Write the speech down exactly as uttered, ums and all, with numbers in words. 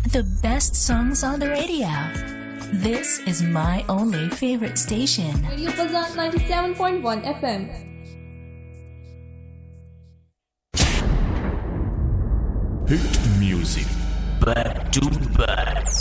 The best songs on the radio. This is my only favorite station. Radio Fazan ninety-seven point one F M. Hit music back to back.